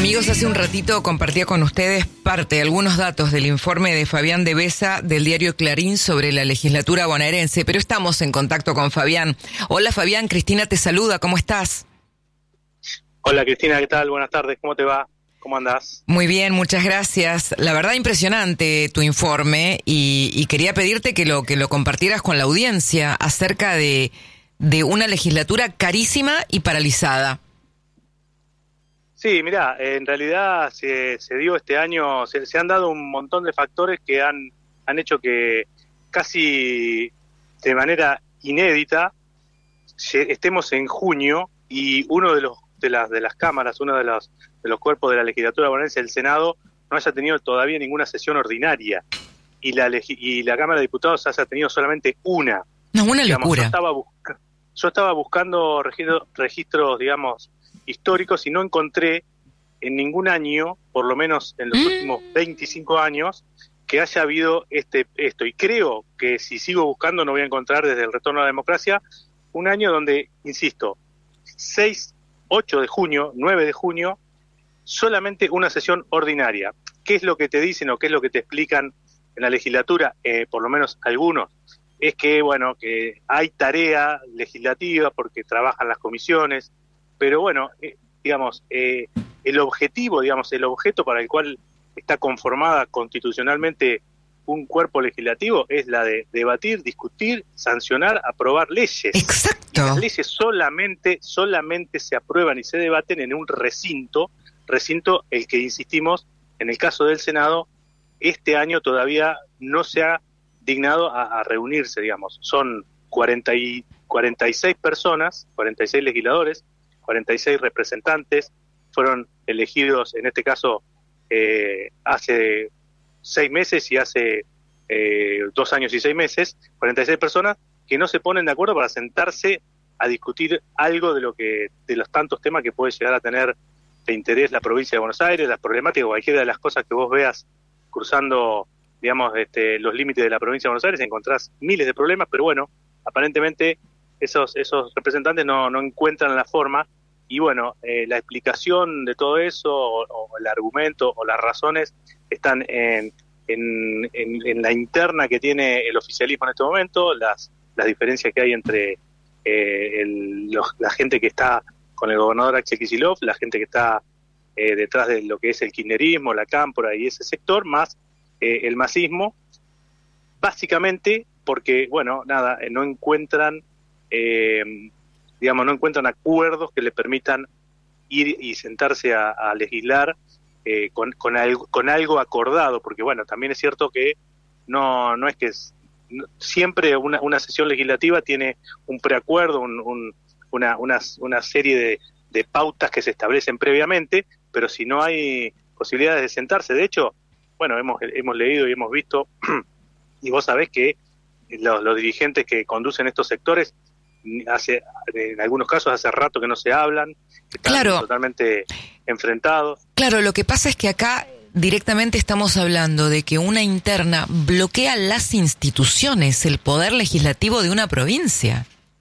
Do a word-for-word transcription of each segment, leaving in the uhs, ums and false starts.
Amigos, hace un ratito compartía con ustedes parte, algunos datos del informe de Fabián de Besa del diario Clarín sobre la legislatura bonaerense, pero estamos en contacto con Fabián. Hola Fabián, Cristina te saluda, ¿cómo estás? Hola Cristina, ¿qué tal? Buenas tardes, ¿cómo te va? ¿Cómo andás? Muy bien, muchas gracias. La verdad, impresionante tu informe y, y quería pedirte que lo, que lo compartieras con la audiencia acerca de, de una legislatura carísima y paralizada. Sí, mirá, en realidad se, se dio este año, se, se han dado un montón de factores que han, han hecho que casi de manera inédita estemos en junio y uno de los de las de las cámaras, uno de los de los cuerpos de la legislatura bonaerense, el Senado, no haya tenido todavía ninguna sesión ordinaria y la y la Cámara de Diputados haya tenido solamente una. No, una digamos, locura. Yo estaba, busca, yo estaba buscando registro, registros, digamos, históricos y no encontré en ningún año, por lo menos en los mm. últimos veinticinco años, que haya habido este esto. Y creo que si sigo buscando no voy a encontrar desde el retorno a la democracia un año donde, insisto, seis, ocho de junio, nueve de junio, solamente una sesión ordinaria. ¿Qué es lo que te dicen o qué es lo que te explican en la legislatura? Eh, por lo menos algunos. Es que, bueno, que hay tarea legislativa porque trabajan las comisiones, pero bueno, eh, digamos, eh, el objetivo, digamos, el objeto para el cual está conformada constitucionalmente un cuerpo legislativo es la de debatir, discutir, sancionar, aprobar leyes. Exacto. Y las leyes solamente, solamente se aprueban y se debaten en un recinto, recinto el que insistimos, en el caso del Senado, este año todavía no se ha dignado a, a reunirse, digamos. Son cuarenta y, cuarenta y seis personas, cuarenta y seis legisladores, cuarenta y seis representantes, fueron elegidos en este caso eh, hace seis meses y hace eh, dos años y seis meses, cuarenta y seis personas que no se ponen de acuerdo para sentarse a discutir algo de lo que de los tantos temas que puede llegar a tener de interés la provincia de Buenos Aires, las problemáticas, cualquiera de las cosas que vos veas cruzando, digamos, este, los límites de la provincia de Buenos Aires, encontrás miles de problemas, pero bueno, aparentemente esos esos representantes no, no encuentran la forma. Y bueno, eh, la explicación de todo eso, o, o el argumento, o las razones, están en, en, en, en la interna que tiene el oficialismo en este momento, las, las diferencias que hay entre eh, el, los, la gente que está con el gobernador Axel Kicillof, la gente que está eh, detrás de lo que es el kirchnerismo, la cámpora y ese sector, más eh, el masismo, básicamente porque, bueno, nada, no encuentran... Eh, digamos, no encuentran acuerdos que le permitan ir y sentarse a, a legislar eh, con, con, algo, con algo acordado, porque bueno, también es cierto que no no es que es, no, siempre una, una sesión legislativa tiene un preacuerdo, un, un, una, una, una serie de, de pautas que se establecen previamente, pero si no hay posibilidades de sentarse, de hecho, bueno, hemos, hemos leído y hemos visto, y vos sabés que los, los dirigentes que conducen estos sectores hace en algunos casos hace rato que no se hablan, que están claro. totalmente enfrentados. Claro, lo que pasa es que acá directamente estamos hablando de que una interna bloquea las instituciones, el poder legislativo de una provincia.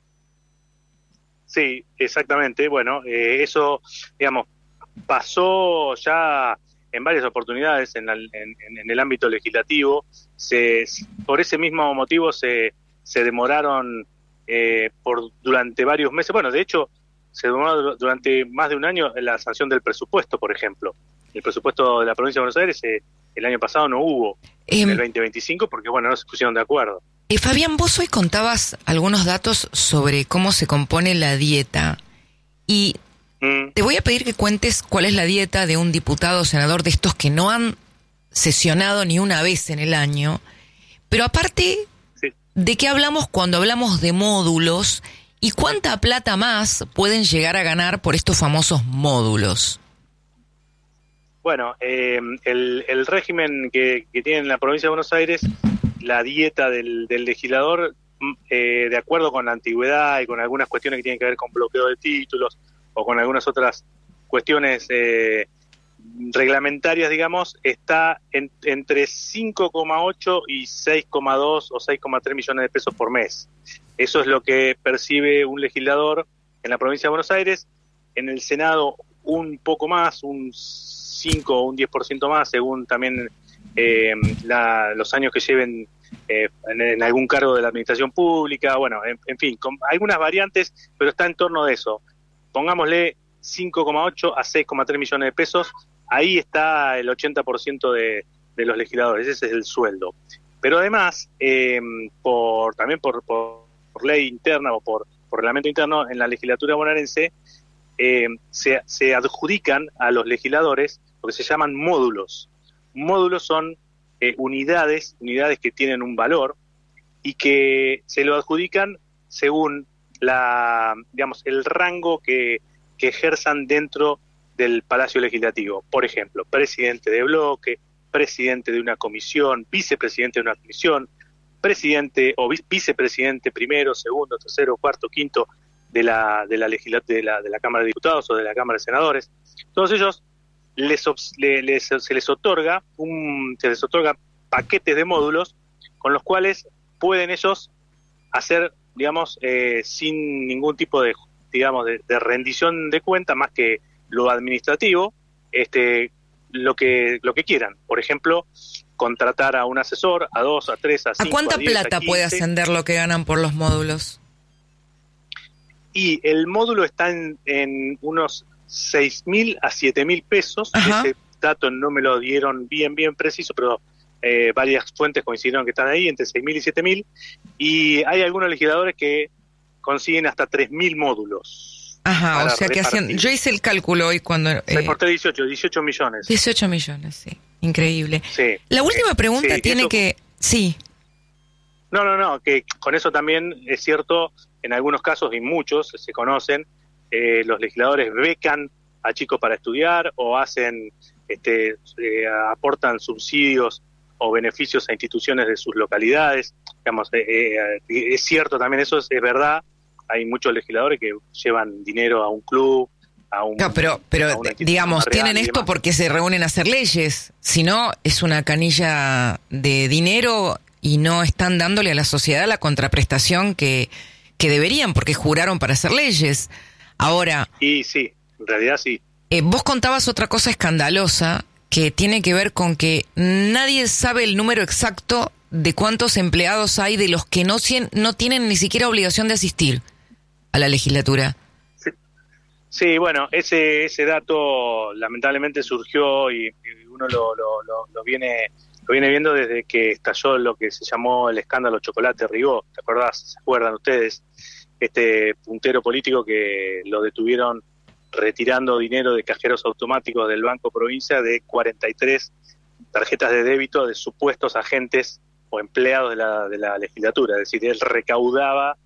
Sí, exactamente. Bueno, eh, eso, digamos, pasó ya en varias oportunidades en, la, en, en el ámbito legislativo. Se, por ese mismo motivo se, se demoraron Eh, por durante varios meses. Bueno, de hecho, se demoró durante más de un año la sanción del presupuesto, por ejemplo. El presupuesto de la provincia de Buenos Aires eh, el año pasado no hubo, eh, en el veinte veinticinco, porque, bueno, no se pusieron de acuerdo. Eh, Fabián, vos hoy contabas algunos datos sobre cómo se compone la dieta. Y mm. te voy a pedir que cuentes cuál es la dieta de un diputado o senador de estos que no han sesionado ni una vez en el año. Pero aparte... ¿de qué hablamos cuando hablamos de módulos y cuánta plata más pueden llegar a ganar por estos famosos módulos? Bueno, eh, el, el régimen que, que tiene en la provincia de Buenos Aires, la dieta del, del legislador, eh, de acuerdo con la antigüedad y con algunas cuestiones que tienen que ver con bloqueo de títulos o con algunas otras cuestiones eh, reglamentarias, digamos, está en, entre cinco coma ocho y seis coma dos o seis coma tres millones de pesos por mes. Eso es lo que percibe un legislador en la provincia de Buenos Aires. En el Senado un poco más, un cinco o un diez por ciento más, según también eh, la, los años que lleven eh, en, en algún cargo de la administración pública, bueno, en, en fin, con algunas variantes, pero está en torno de eso. Pongámosle cinco coma ocho a seis coma tres millones de pesos, ahí está el ochenta por ciento de, de los legisladores, ese es el sueldo. Pero además, eh, por también por, por, por ley interna o por, por reglamento interno, en la legislatura bonaerense eh, se, se adjudican a los legisladores lo que se llaman módulos. Módulos son eh, unidades, unidades que tienen un valor y que se lo adjudican según la, digamos, el rango que, que ejerzan dentro del Palacio Legislativo. Por ejemplo, presidente de bloque, presidente de una comisión, vicepresidente de una comisión, presidente o vicepresidente primero, segundo, tercero, cuarto, quinto de la de la, legislat- de la de la Cámara de Diputados o de la Cámara de Senadores. Todos ellos les, les, les se les otorga un se les otorga paquetes de módulos con los cuales pueden ellos hacer, digamos, eh, sin ningún tipo de, digamos, de, de rendición de cuenta más que lo administrativo, este lo que lo que quieran. Por ejemplo, contratar a un asesor, a dos, a tres, a cinco, ¿A cuánta a diez, plata a quince. puede ascender lo que ganan por los módulos? Y el módulo está en, en unos seis mil a siete mil pesos. Ajá. Ese dato no me lo dieron bien, bien preciso, pero eh, varias fuentes coincidieron que están ahí, entre seis mil y siete mil. Y hay algunos legisladores que consiguen hasta tres mil módulos. Ajá, o sea que hacían, yo hice el cálculo hoy cuando... seis Eh, por tres, dieciocho, dieciocho millones. dieciocho millones, sí, increíble. Sí. La última pregunta sí, tiene eso, que... Sí. No, no, no, que con eso también es cierto, en algunos casos y muchos se conocen, eh, los legisladores becan a chicos para estudiar o hacen, este, eh, aportan subsidios o beneficios a instituciones de sus localidades. Digamos, eh, eh, es cierto también, eso es, es verdad. Hay muchos legisladores que llevan dinero a un club, a un... No, pero, pero digamos, tienen esto porque se reúnen a hacer leyes. Si no, es una canilla de dinero y no están dándole a la sociedad la contraprestación que, que deberían, porque juraron para hacer leyes. Ahora... Y sí, en realidad sí. Eh, vos contabas otra cosa escandalosa que tiene que ver con que nadie sabe el número exacto de cuántos empleados hay de los que no, no tienen ni siquiera obligación de asistir a la legislatura. Sí, sí, bueno, ese ese dato lamentablemente surgió y, y uno lo, lo, lo, lo viene lo viene viendo desde que estalló lo que se llamó el escándalo Chocolate Rigó. ¿Te acordás? ¿Se acuerdan ustedes? Este puntero político que lo detuvieron retirando dinero de cajeros automáticos del Banco Provincia de cuarenta y tres tarjetas de débito de supuestos agentes o empleados de la, de la legislatura. Es decir, él recaudaba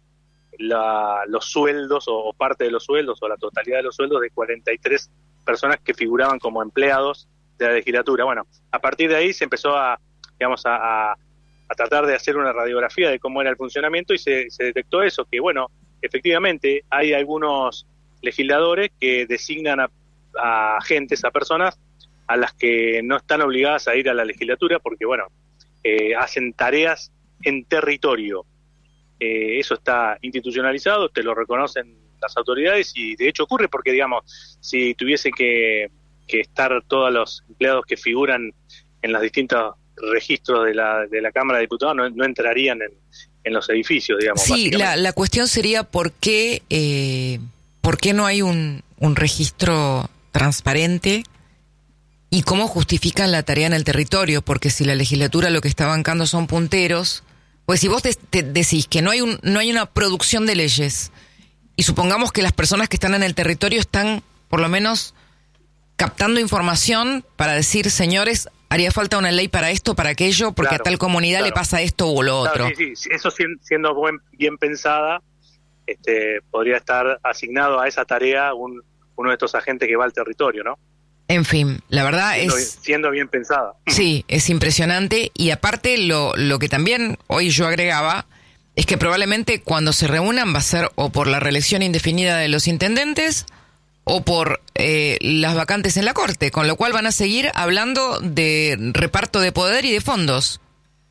la, los sueldos o parte de los sueldos o la totalidad de los sueldos de cuarenta y tres personas que figuraban como empleados de la legislatura. Bueno, a partir de ahí se empezó a, digamos, a, a, a tratar de hacer una radiografía de cómo era el funcionamiento y se, se detectó eso, que bueno, efectivamente hay algunos legisladores que designan a, a agentes, a personas a las que no están obligadas a ir a la legislatura porque, bueno, eh, hacen tareas en territorio. Eh, eso está institucionalizado, te lo reconocen las autoridades y de hecho ocurre porque, digamos, si tuviese que, que estar todos los empleados que figuran en los distintos registros de la, de la Cámara de Diputados no, no entrarían en, en los edificios, digamos. Sí, la, la cuestión sería por qué, eh, por qué no hay un, un registro transparente y cómo justifican la tarea en el territorio, porque si la legislatura lo que está bancando son punteros, pues si vos te, te decís que no hay un no hay una producción de leyes y supongamos que las personas que están en el territorio están por lo menos captando información para decir, señores, haría falta una ley para esto, para aquello, porque claro, a tal comunidad claro. le pasa esto o lo claro, otro. Sí, sí, eso siendo buen, bien pensada, este, podría estar asignado a esa tarea un, uno de estos agentes que va al territorio, ¿no? En fin, la verdad siendo, es... Siendo bien pensada. Sí, es impresionante. Y aparte, lo, lo que también hoy yo agregaba es que probablemente cuando se reúnan va a ser o por la reelección indefinida de los intendentes o por eh, las vacantes en la Corte, con lo cual van a seguir hablando de reparto de poder y de fondos.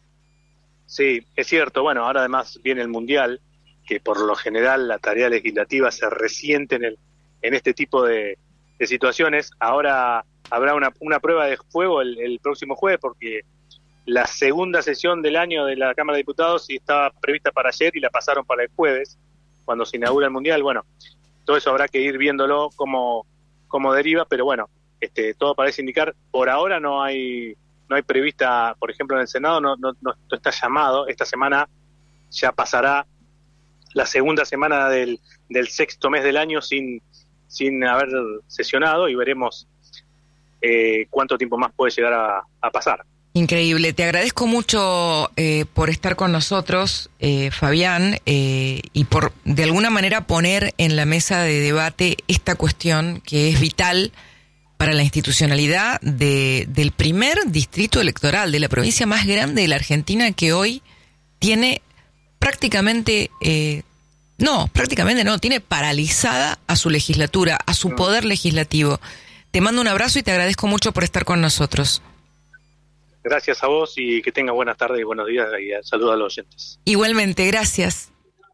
Sí, es cierto. Bueno, ahora además viene el Mundial, que por lo general la tarea legislativa se resiente en, el, en este tipo de... de situaciones. Ahora habrá una, una prueba de fuego el, el próximo jueves, porque la segunda sesión del año de la Cámara de Diputados sí estaba prevista para ayer y la pasaron para el jueves, cuando se inaugura el Mundial. Bueno, todo eso habrá que ir viéndolo cómo, cómo deriva, pero bueno, este, todo parece indicar, por ahora no hay no hay prevista, por ejemplo en el Senado no, no, no está llamado, esta semana ya pasará la segunda semana del, del sexto mes del año sin, sin haber sesionado, y veremos eh, cuánto tiempo más puede llegar a, a pasar. Increíble, te agradezco mucho eh, por estar con nosotros, eh, Fabián, eh, y por de alguna manera poner en la mesa de debate esta cuestión que es vital para la institucionalidad de, del primer distrito electoral de la provincia más grande de la Argentina, que hoy tiene prácticamente, eh, no, prácticamente no, tiene paralizada a su legislatura, a su poder legislativo. Te mando un abrazo y te agradezco mucho por estar con nosotros. Gracias a vos y que tengas buenas tardes y buenos días, y saludos a los oyentes. Igualmente, gracias.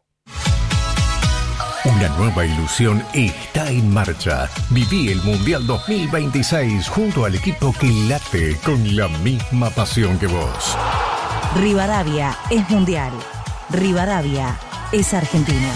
Una nueva ilusión está en marcha. Viví el Mundial dos mil veintiséis junto al equipo que late con la misma pasión que vos. Rivadavia es mundial. Rivadavia es Argentina.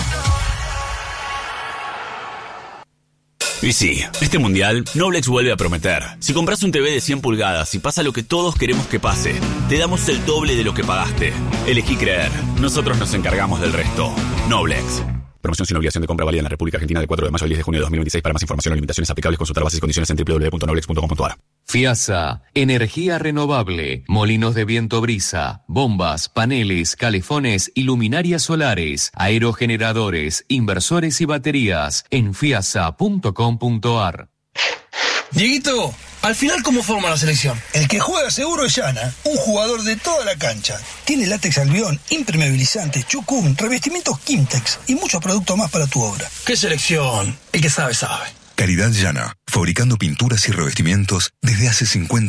Y sí, este mundial, Noblex vuelve a prometer. Si compras un T V de cien pulgadas y pasa lo que todos queremos que pase, te damos el doble de lo que pagaste. Elegí creer. Nosotros nos encargamos del resto. Noblex. Promoción sin obligación de compra válida en la República Argentina del cuatro de mayo al diez de junio de dos mil veintiséis. Para más información o limitaciones aplicables, consultar bases y condiciones en doble u doble u doble u punto noblex punto com punto a r. FIASA, energía renovable, molinos de viento brisa, bombas, paneles, calefones y luminarias solares, aerogeneradores, inversores y baterías en fiasa punto com punto a r. Dieguito, al final, ¿cómo forma la selección? El que juega seguro es Yana, un jugador de toda la cancha. Tiene látex albión, impermeabilizante, chucún, revestimientos Kimtex y muchos productos más para tu obra. ¿Qué selección? El que sabe, sabe. Calidad Yana, fabricando pinturas y revestimientos desde hace cincuenta